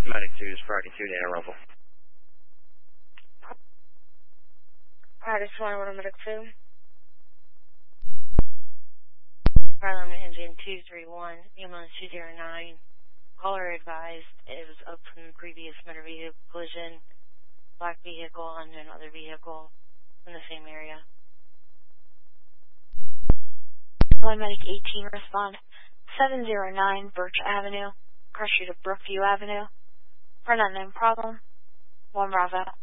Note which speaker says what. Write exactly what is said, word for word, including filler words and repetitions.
Speaker 1: Medic two is Friday two to Anna Russell.
Speaker 2: Alright, it's one one Medic two. Harlem engine two three one, ambulance two zero nine. Caller advised it was up from the previous motor vehicle collision. Black vehicle and another vehicle in the same area.
Speaker 3: One Medic eighteen respond. seven zero nine Birch Avenue. Cross street of Brookview Avenue. For an unknown problem. One Bravo.